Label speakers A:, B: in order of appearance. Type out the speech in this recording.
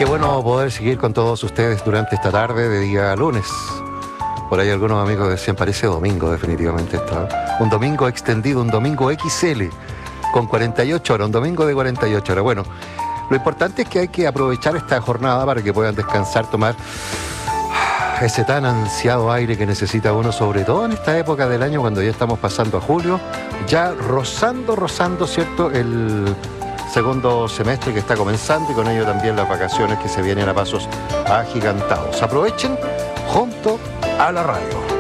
A: Qué bueno poder seguir con todos ustedes durante esta tarde de día lunes. Por ahí algunos amigos decían, parece domingo definitivamente esto, ¿eh? Un domingo extendido, un domingo XL, con 48 horas, un domingo de 48 horas. Bueno, lo importante es que hay que aprovechar esta jornada para que puedan descansar, tomar ese tan ansiado aire que necesita uno, sobre todo en esta época del año cuando ya estamos pasando a julio, ya rozando, ¿cierto?, el segundo semestre que está comenzando y con ello también las vacaciones que se vienen a pasos agigantados. Aprovechen junto a la radio.